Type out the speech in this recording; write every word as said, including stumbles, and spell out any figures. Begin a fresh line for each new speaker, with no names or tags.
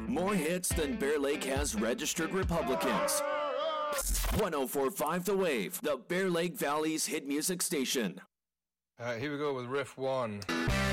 More hits than Bear Lake has registered Republicans. one oh four point five The Wave, the Bear Lake Valley's hit music station.
All right, here we go with riff one.